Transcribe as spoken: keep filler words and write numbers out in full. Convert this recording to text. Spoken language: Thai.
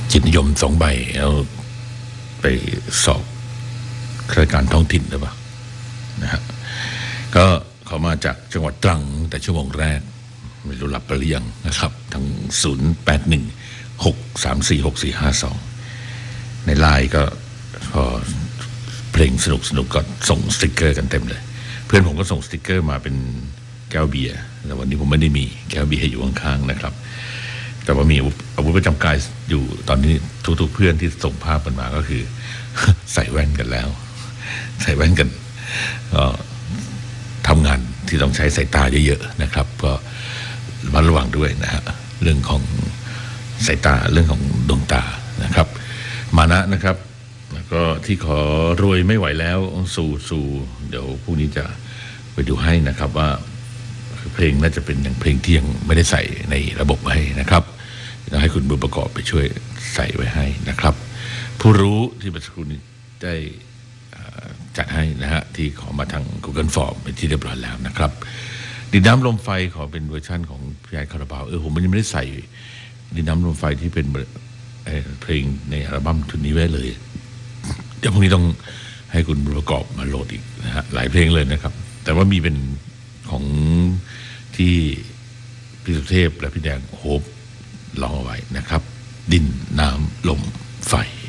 จิตนิยมสองใบแล้วไปสอบข้าราชการท้องถิ่นหรือเปล่านะฮะก็เขามาจากจังหวัดตรังแต่ชั่วโมงแรกไม่รู้หลับไปหรือยังนะครับทั้งศูนย์แปดหนึ่งหกสามสี่หกสี่ห้าสองในไลน์ก็พอเพลงสนุกสนุกก็ส่งสติ๊กเกอร์กันเต็มเลยเพื่อนผมก็ส่งสติ๊กเกอร์มาเป็นแก้วเบียร์แต่วันนี้ผมไม่ได้มีแก้วเบียร์อยู่ข้างๆนะครับแต่ว่ามีอาวุธประจำกายอยู่ตอนนี้ทุกๆเพื่อนที่ส่งภาพกันมาก็คือ ใส่แว่นกันแล้วใส่แว่นกันก็ทำงานที่ต้องใช้สายตาเยอะๆนะครับก็ระมัดระวังด้วยนะฮะเรื่องของสายตาเรื่องของดวงตานะครับมานะนะครับแล้วก็ที่ขอรวยไม่ไหวแล้วสู่สู่เดี๋ยวพรุ่งนี้จะไปดูให้นะครับว่าเพลงน่าจะเป็นอย่างเพลงที่ยังไม่ได้ใส่ในระบบไว้นะครับจะให้คุณบุญประกอบไปช่วยใส่ไว้ให้นะครับผู้รู้ที่เมื่อสักครู่นี้ได้จัดให้นะฮะที่ขอมาทาง Google Form เป็นที่เรียบร้อยแล้วนะครับดินน้ำลมไฟขอเป็นเวอร์ชั่นของพี่ไอ้คาราบาวเออผมยังไม่ได้ใส่ดินน้ำลมไฟที่เป็นเพลงในอัลบั้มชุดนี้ไว้เลยเดี๋ยวพรุ่งนี้ต้องให้คุณประกอบมาโหลดอีกนะฮะหลายเพลงเลยนะครับแต่ว่ามีเป็นของที่พี่สุเทพและพี่แดงโฮปร้องเอาไว้นะครับดินน้ำลมไฟ